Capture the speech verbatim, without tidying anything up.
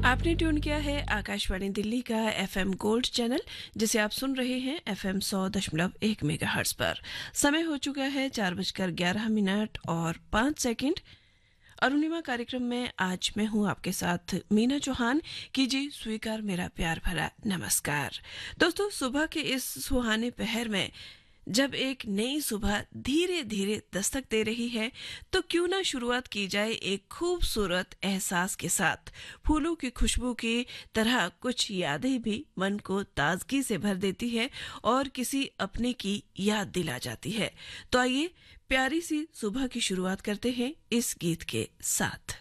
आपने ट्यून किया है आकाशवाणी दिल्ली का एफएम गोल्ड चैनल, जिसे आप सुन रहे हैं एफएम सौ दशमलव एक मेगाहर्ट्ज पर। समय हो चुका है चार बजकर ग्यारह मिनट और पाँच सेकंड। अरुणिमा कार्यक्रम में आज मैं हूं आपके साथ मीना चौहान। कीजिए स्वीकार मेरा प्यार भरा नमस्कार। दोस्तों, सुबह के इस सुहाने पहर में जब एक नई सुबह धीरे धीरे दस्तक दे रही है, तो क्यों ना शुरुआत की जाए एक खूबसूरत एहसास के साथ। फूलों की खुशबू की तरह कुछ यादें भी मन को ताजगी से भर देती है और किसी अपने की याद दिला जाती है। तो आइए प्यारी सी सुबह की शुरुआत करते हैं इस गीत के साथ।